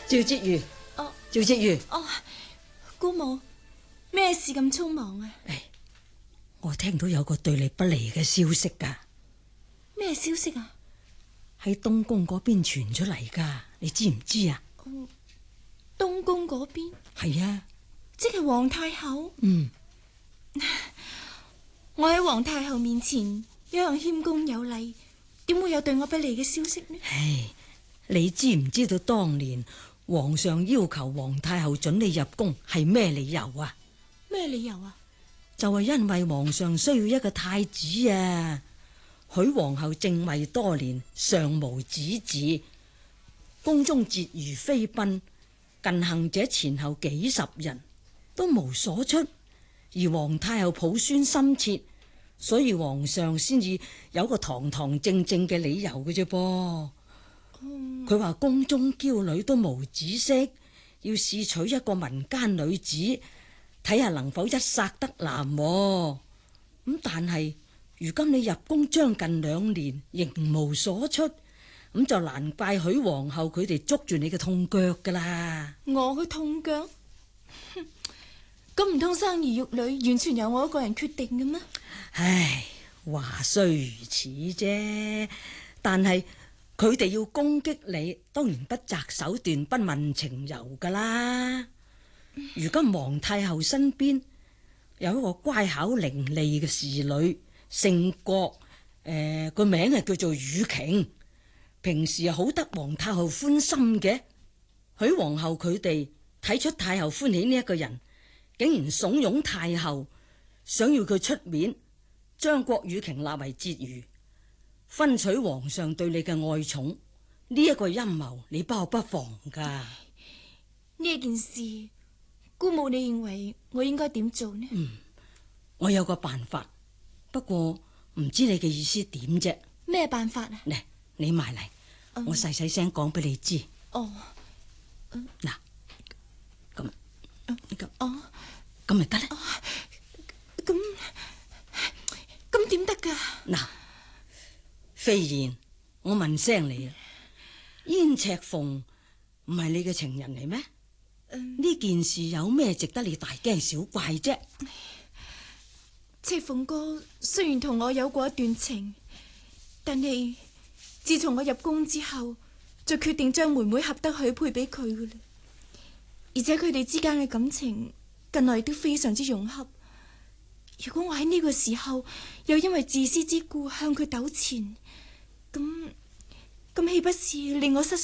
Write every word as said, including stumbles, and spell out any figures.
趙婕妤， 哦， 趙婕妤， 哦，姑母，咩事咁匆忙啊？ 唉，我聽到有個對你不利嘅消息噶。 咩消息啊？ 喺東宮嗰邊傳出嚟噶，你知唔知啊？ 哦，東宮嗰邊？ 係啊， 即係皇太后。 嗯， 我喺皇太后面前一向謙恭有禮，點會有對我不利嘅消息呢？ 唉，你知唔知道當年皇上要求皇太后准你入宮係咩理由啊？ 咩理由啊？ 就係因為皇上需要一個太子啊！許皇后正位多年，尚無子嗣，宮中婕妤妃嬪，近行者前後幾十人，都無所出。而皇太后抱孫心切，所以皇上先至有個堂堂正正嘅理由嘅啫噃。佢話宮中嬌女都無子息，要試取一個民間女子，睇下能否一剎得男。咁但係如今你入宮將近兩年，仍無所出，咁就難怪許皇后佢哋捉住你嘅痛腳噶啦。 我嘅痛腳？咁唔通生兒育女完全由我一個人決定嘅咩？ 唉，話雖如此啫，但係佢哋要攻擊你，當然不擇手段，不問情由噶啦。如今皇太后身邊有一個乖巧伶俐嘅侍女，姓郭，誒、呃、個名係叫做雨瓊，平時好得皇太后歡心嘅。許皇后佢哋睇出太后歡喜呢一個人，竟然慫恿太后，想要佢出面將郭雨瓊立為婕妤，分取皇上對你嘅愛寵。呢一個陰謀你包不妨噶。 呢件事，姑母你認為我應該點做呢？ 嗯，我有個辦法，不過唔知你嘅意思點啫。 咩辦法啊？ 嚟，你埋嚟， 嗯、 我細細聲講俾你知。 哦， 嗱、嗯，咁咁哦， 咁咪得咧？ 咁咁點得噶？ 嗱，飛燕，我問聲你啊，燕赤鳳唔係你嘅情人嚟咩？呢、嗯、件事有咩值得你大驚小怪啫？ 赤鳳哥雖然同我有過一段情，但係自從我入宮之後，就決定將妹妹合得許配俾佢噶啦。而且佢哋之間嘅感情近來都非常之融洽。如果我喺呢個時候又因為自私之故向佢糾纏，咁咁豈不是令我失